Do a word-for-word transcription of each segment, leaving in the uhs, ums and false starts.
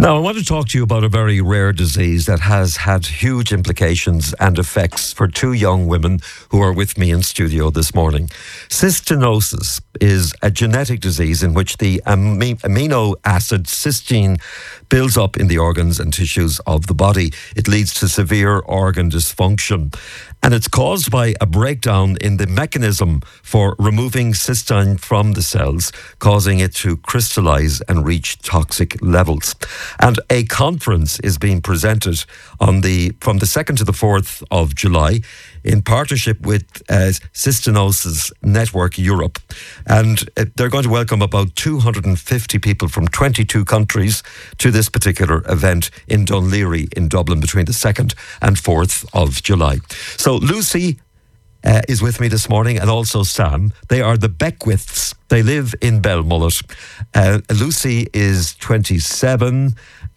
Now, I want to talk to you about a very rare disease that has had huge implications and effects for two young women who are with me in studio this morning. Cystinosis is a genetic disease in which the ami- amino acid cysteine builds up in the organs and tissues of the body. It leads to severe organ dysfunction. And it's caused by a breakdown in the mechanism for removing cysteine from the cells, causing it to crystallize and reach toxic levels. And a conference is being presented on the from the second to the fourth of July in partnership with uh, Cystinosis Network Europe. And uh, they're going to welcome about two hundred fifty people from twenty-two countries to this particular event in Dún Laoghaire in Dublin between the second and fourth of July. So Lucy uh, is with me this morning, and also Sam. They are the Beckwiths. They live in Belmullet. Uh, Lucy is twenty-seven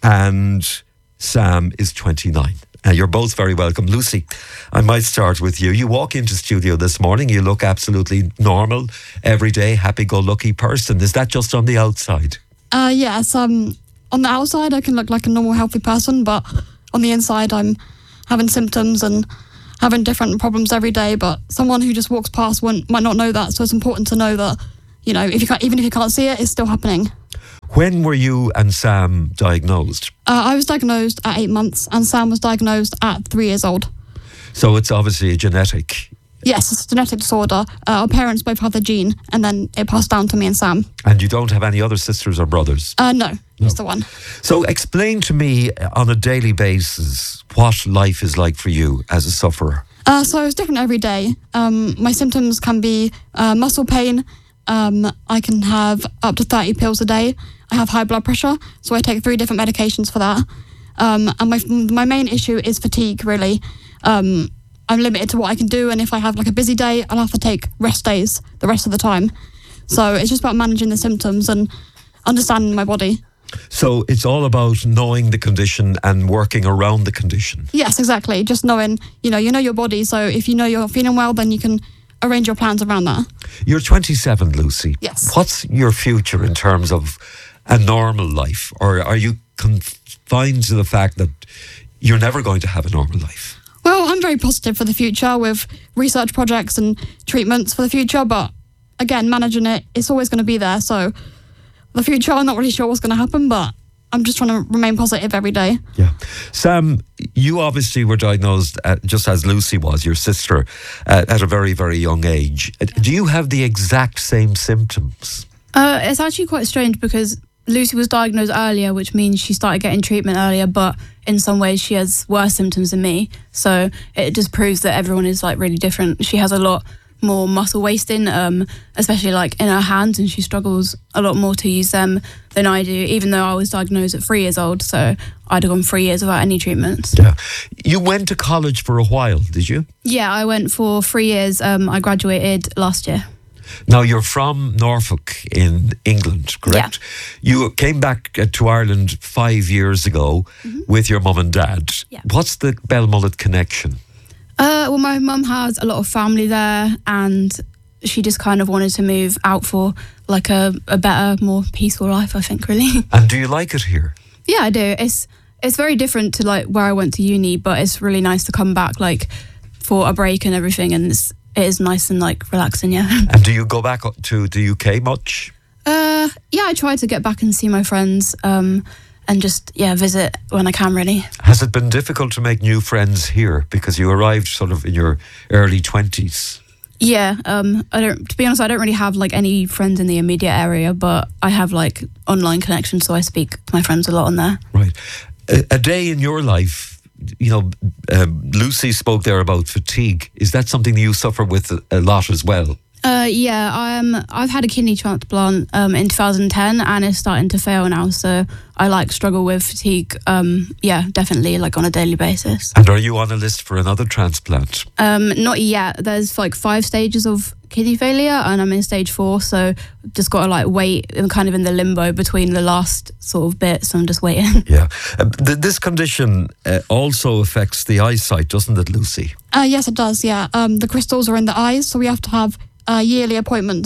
and Sam is twenty-nine. Uh, you're both very welcome. Lucy, I might start with you. You walk into studio this morning, you look absolutely normal, everyday, happy-go-lucky person. Is that just on the outside? Uh, yes, um, on the outside I can look like a normal, healthy person, but on the inside I'm having symptoms and having different problems every day, but someone who just walks past one might not know that, so it's important to know that, you know, if you can't, even if you can't see it, it's still happening. When were you and Sam diagnosed? Uh, I was diagnosed at eight months and Sam was diagnosed at three years old. So it's obviously a genetic... Yes, it's a genetic disorder. Uh, our parents both have the gene and then it passed down to me and Sam. And you don't have any other sisters or brothers? Uh, no, no. just the one. So explain to me on a daily basis what life is like for you as a sufferer. Uh, so it's different every day. Um, my symptoms can be uh, muscle pain. Um, I can have up to thirty pills a day. I have high blood pressure, so I take three different medications for that. Um, and my my main issue is fatigue, really. Um, I'm limited to what I can do, and if I have like a busy day, I'll have to take rest days the rest of the time. So it's just about managing the symptoms and understanding my body. So it's all about knowing the condition and working around the condition. Yes, exactly. Just knowing, you know, you know your body. So if you know you're feeling well, then you can arrange your plans around that. You're twenty-seven, Lucy. Yes. What's your future in terms of a normal life? Or are you confined to the fact that you're never going to have a normal life? Well, I'm very positive for the future with research projects and treatments for the future. But again, managing it, it's always going to be there. So the future, I'm not really sure what's going to happen, but I'm just trying to remain positive every day. Yeah. Sam, you obviously were diagnosed, at, just as Lucy was, your sister, uh, at a very, very young age. Uh, do you have the exact same symptoms? Uh, it's actually quite strange because Lucy was diagnosed earlier, which means she started getting treatment earlier, but in some ways she has worse symptoms than me. So it just proves that everyone is like really different. She has a lot more muscle wasting, um, especially like in her hands, and she struggles a lot more to use them than I do, even though I was diagnosed at three years old, so I'd have gone three years without any treatments. Yeah. You went to college for a while, did you? Yeah, I went for three years. Um, I graduated last year. Now, you're from Norfolk in England, correct? Yeah. You came back uh, to Ireland five years ago mm-hmm. with your mum and dad. Yeah. What's the Belmullet connection? Uh, well, my mum has a lot of family there, and she just kind of wanted to move out for like a, a better, more peaceful life, I think, really. And do you like it here? Yeah, I do. It's it's very different to like where I went to uni, but it's really nice to come back like for a break and everything, and it's, it is nice and like relaxing, yeah. And do you go back to the U K much? Uh, yeah, I try to get back and see my friends. Um, and just, yeah, visit when I can, really. Has it been difficult to make new friends here? Because you arrived sort of in your early twenties. Yeah, um, I don't. To be honest, I don't really have, like, any friends in the immediate area, but I have, like, online connections, so I speak to my friends a lot on there. Right. A, a day in your life, you know, um, Lucy spoke there about fatigue. Is that something that you suffer with a, a lot as well? Uh, yeah, um, I've had a kidney transplant um, in two thousand ten and it's starting to fail now, so I like struggle with fatigue, um, yeah, definitely, like on a daily basis. And are you on a list for another transplant? Um, not yet. There's like five stages of kidney failure and I'm in stage four, so just got to like wait and kind of in the limbo between the last sort of bit, so I'm just waiting. Yeah. Uh, th- this condition uh, also affects the eyesight, doesn't it, Lucy? Uh, yes, it does, yeah. Um, the crystals are in the eyes, so we have to have uh, yearly appointments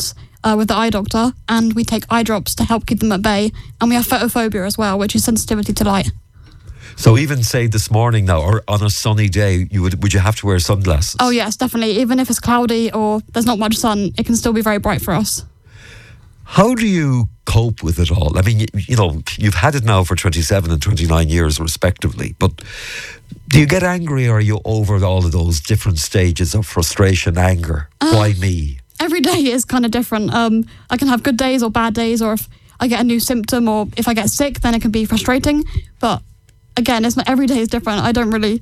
uh, with the eye doctor, and we take eye drops to help keep them at bay. And we have photophobia as well, which is sensitivity to light. So even say this morning now, or on a sunny day, you would would you have to wear sunglasses? Oh yes, definitely. Even if it's cloudy or there's not much sun, it can still be very bright for us. How do you cope with it all? I mean, you, you know, you've had it now for twenty-seven and twenty-nine years respectively, but do you get angry, or are you over all of those different stages of frustration, anger? Uh, Why me? Every day is kind of different. Um, I can have good days or bad days, or if I get a new symptom, or if I get sick, then it can be frustrating. But again, it's not, every day is different. I don't really,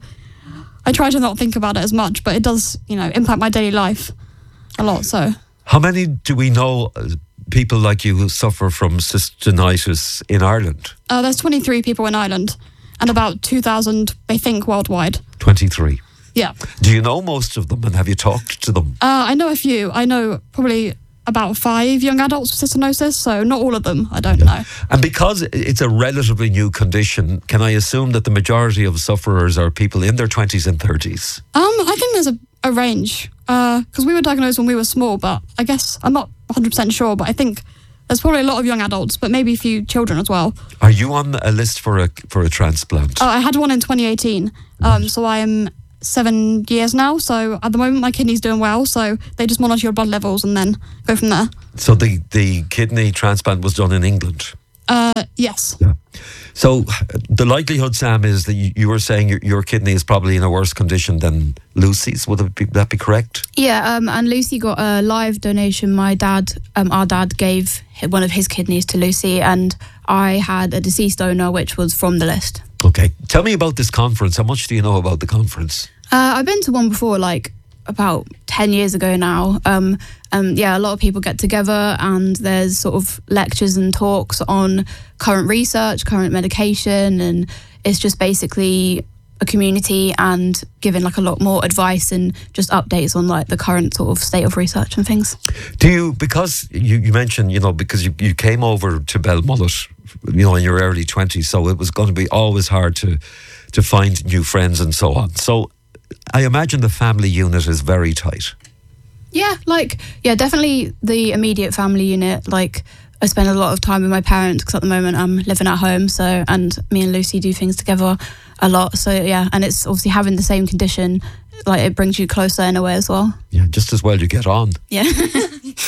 I try to not think about it as much, but it does, you know, impact my daily life a lot, so. How many do we know uh, people like you who suffer from cystinitis in Ireland? Uh, there's twenty-three people in Ireland and about two thousand, they think, worldwide. twenty-three? Yeah. Do you know most of them, and have you talked to them? Uh, I know a few. I know probably about five young adults with cystinosis, so not all of them, I don't yeah. know. And because it's a relatively new condition, can I assume that the majority of sufferers are people in their twenties and thirties? Um, I think there's a, a range, because uh, we were diagnosed when we were small, but I guess, I'm not one hundred percent sure, but I think there's probably a lot of young adults, but maybe a few children as well. Are you on a list for a for a transplant? Oh, I had one in twenty eighteen, um, so I am seven years now, so at the moment my kidney's doing well, so they just monitor your blood levels and then go from there. So the, the kidney transplant was done in England? Uh, yes. Yeah. So the likelihood, Sam, is that you, you were saying your, your kidney is probably in a worse condition than Lucy's. Would it be, that be correct? Yeah, um, and Lucy got a live donation. My dad, um, our dad gave one of his kidneys to Lucy, and I had a deceased donor, which was from the list. Okay. Tell me about this conference. How much do you know about the conference? Uh, I've been to one before, like about ten years ago now. Um, um, yeah, a lot of people get together and there's sort of lectures and talks on current research, current medication, and it's just basically a community and giving like a lot more advice and just updates on like the current sort of state of research and things. Do you, because you, you mentioned, you know, because you, you came over to Belmullet, you know, in your early twenties, so it was going to be always hard to to find new friends and so on. So I imagine the family unit is very tight. Yeah, like, yeah, definitely the immediate family unit. Like, I spend a lot of time with my parents because at the moment I'm living at home. So, and me and Lucy do things together a lot. So, yeah, and it's obviously having the same condition, like, it brings you closer in a way as well. Yeah, just as well you get on. Yeah. yeah.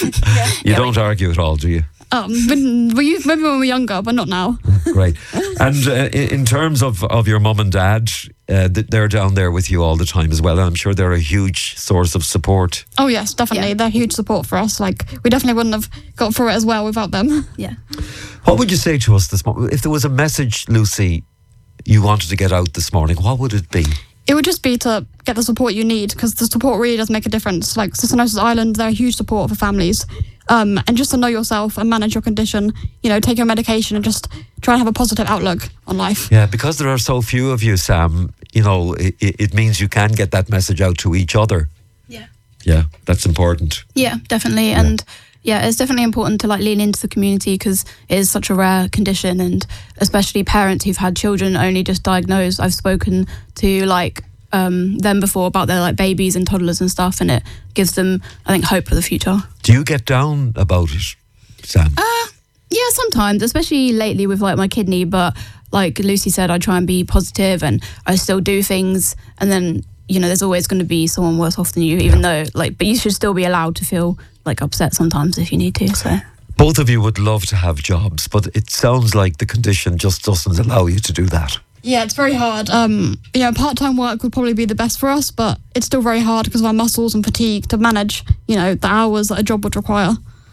You yeah, don't we, argue at all, do you? Um, but we, maybe when we were younger, but not now. Great. And uh, in terms of, of your mum and dad, uh, they're down there with you all the time as well. And I'm sure they're a huge source of support. Oh, yes, definitely. Yeah. They're huge support for us. Like, we definitely wouldn't have got through it as well without them. Yeah. What would you say to us this morning? If there was a message, Lucy, you wanted to get out this morning, what would it be? It would just be to get the support you need, because the support really does make a difference. Like Cystinosis Ireland, they're a huge support for families. Um, and just to know yourself and manage your condition, you know, take your medication and just try and have a positive outlook on life. Yeah, because there are so few of you, Sam, you know, it, it means you can get that message out to each other. Yeah. Yeah, that's important. Yeah, definitely. Yeah. And yeah, it's definitely important to like lean into the community because it is such a rare condition, and especially parents who've had children only just diagnosed. I've spoken to like um, them before about their like babies and toddlers and stuff, and it gives them, I think, hope for the future. Do you get down about it, Sam? Uh, yeah, sometimes, especially lately with like my kidney. But like Lucy said, I try and be positive and I still do things, and then you know, there's always going to be someone worse off than you, even though like, but you should still be allowed to feel like upset sometimes if you need to. So both of you would love to have jobs, but it sounds like the condition just doesn't allow you to do that. Yeah, it's very hard. Um, you know, part-time work would probably be the best for us, but it's still very hard because of our muscles and fatigue to manage, you know, the hours that a job would require.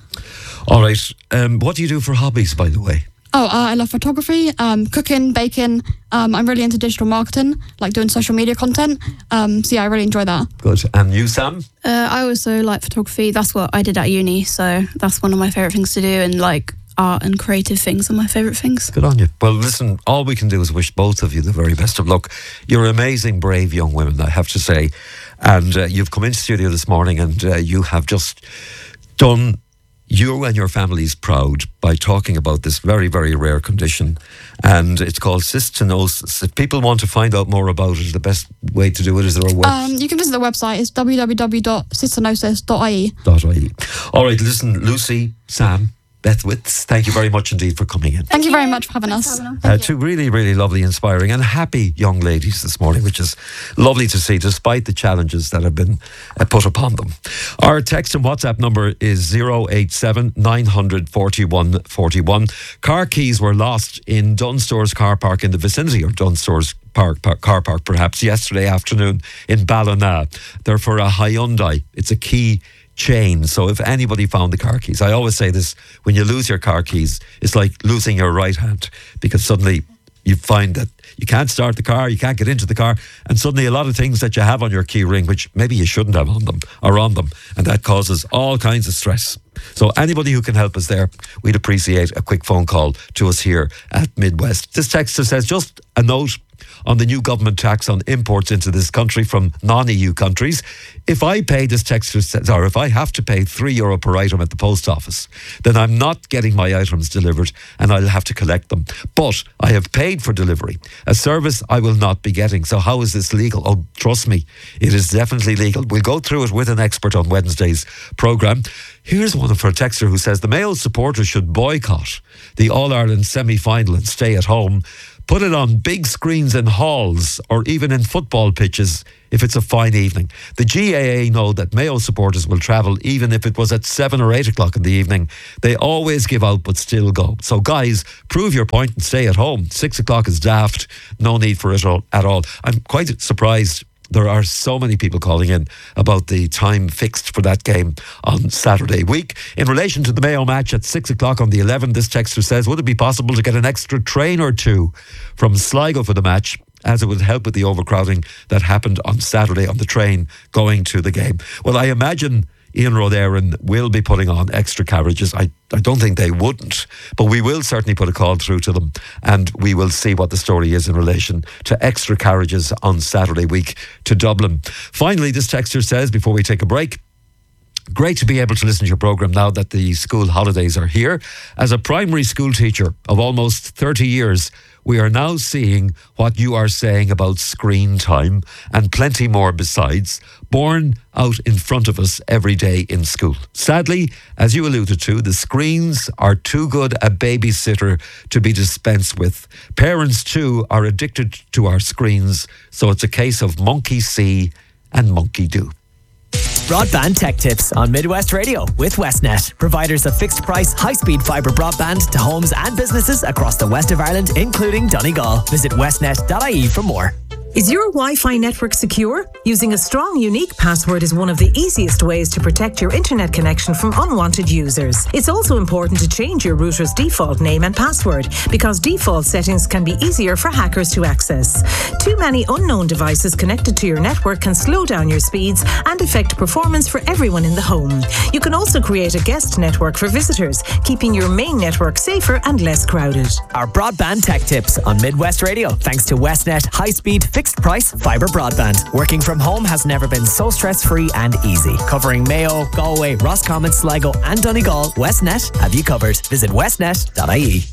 All right. Um, what do you do for hobbies, by the way? Oh, uh, I love photography, um, cooking, baking. Um, I'm really into digital marketing, like doing social media content. Um, so yeah, I really enjoy that. Good. And you, Sam? Uh, I also like photography. That's what I did at uni. So that's one of my favourite things to do. And like art and creative things are my favourite things. Good on you. Well, listen, all we can do is wish both of you the very best of luck. You're amazing, brave young women, I have to say. And uh, you've come into studio this morning and uh, you have just done... you and your family's proud by talking about this very, very rare condition. And it's called cystinosis. If people want to find out more about it, the best way to do it is there a website? Um, you can visit the website. It's w w w dot cystinosis dot i e. All right, listen, Lucy, Sam, Bethwitz, thank you very much indeed for coming in. Thank you very much for having us. Uh, two really, really lovely, inspiring and happy young ladies this morning, which is lovely to see despite the challenges that have been uh, put upon them. Our text and WhatsApp number is zero eight seven nine hundred forty-one forty-one. Car keys were lost in Dunstores car park in the vicinity of Dunstores Park, park, car park perhaps yesterday afternoon in Ballina. They're for a Hyundai. It's a key chain. So if anybody found the car keys, I always say this, when you lose your car keys, it's like losing your right hand, because suddenly you find that you can't start the car, you can't get into the car, and suddenly a lot of things that you have on your key ring, which maybe you shouldn't have on them, are on them, and that causes all kinds of stress. So anybody who can help us there, we'd appreciate a quick phone call to us here at Midwest. This texter says, just a note on the new government tax on imports into this country from non-E U countries. If I pay, this texter says, or if I have to pay three euro per item at the post office, then I'm not getting my items delivered and I'll have to collect them. But I have paid for delivery, a service I will not be getting. So how is this legal? Oh, trust me, it is definitely legal. We'll go through it with an expert on Wednesday's programme. Here's one for a texter who says the Mayo supporters should boycott the All-Ireland semi-final and stay at home. Put it on big screens in halls or even in football pitches if it's a fine evening. The G A A know that Mayo supporters will travel even if it was at seven or eight o'clock in the evening. They always give out but still go. So guys, prove your point and stay at home. Six o'clock is daft. No need for it all, at all. I'm quite surprised there are so many people calling in about the time fixed for that game on Saturday week. In relation to the Mayo match at six o'clock on the eleventh, this texter says, would it be possible to get an extra train or two from Sligo for the match, as it would help with the overcrowding that happened on Saturday on the train going to the game? Well, I imagine Ian Rotherin will be putting on extra carriages. I, I don't think they wouldn't, but we will certainly put a call through to them and we will see what the story is in relation to extra carriages on Saturday week to Dublin. Finally, this texter says, before we take a break, great to be able to listen to your programme now that the school holidays are here. As a primary school teacher of almost thirty years, we are now seeing what you are saying about screen time and plenty more besides, born out in front of us every day in school. Sadly, as you alluded to, the screens are too good a babysitter to be dispensed with. Parents too are addicted to our screens, so it's a case of monkey see and monkey do. Broadband Tech Tips on Midwest Radio with Westnet, providers of fixed price, high-speed fibre broadband to homes and businesses across the west of Ireland, including Donegal. Visit westnet dot I E for more. Is your Wi-Fi network secure? Using a strong, unique password is one of the easiest ways to protect your internet connection from unwanted users. It's also important to change your router's default name and password, because default settings can be easier for hackers to access. Too many unknown devices connected to your network can slow down your speeds and affect performance for everyone in the home. You can also create a guest network for visitors, keeping your main network safer and less crowded. Our Broadband Tech Tips on Midwest Radio, thanks to Westnet high-speed fixed price fibre broadband. Working from home has never been so stress-free and easy. Covering Mayo, Galway, Roscommon, Sligo and Donegal, Westnet have you covered. Visit westnet dot I E.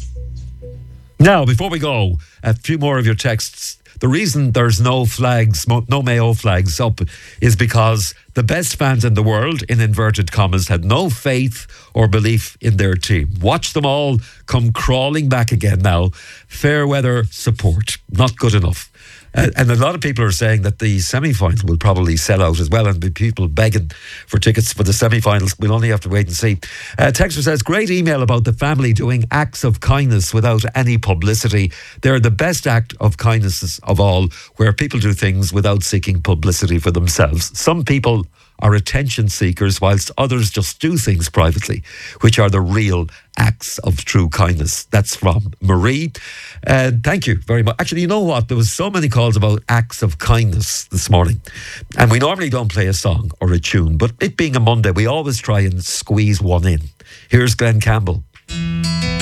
Now, before we go, a few more of your texts. The reason there's no flags, no Mayo flags up, is because the best fans in the world, in inverted commas, had no faith or belief in their team. Watch them all come crawling back again now. Fair weather support, not good enough. Uh, and a lot of people are saying that the semi-final will probably sell out as well, and be people begging for tickets for the semi-finals. We'll only have to wait and see. Uh, Texter says, great email about the family doing acts of kindness without any publicity. They're the best act of kindnesses of all, where people do things without seeking publicity for themselves. Some people are attention seekers, whilst others just do things privately, which are the real acts of true kindness. That's from Marie. Uh, thank you very much. Actually, you know what? There was so many calls about acts of kindness this morning. And we normally don't play a song or a tune, but it being a Monday, we always try and squeeze one in. Here's Glenn Campbell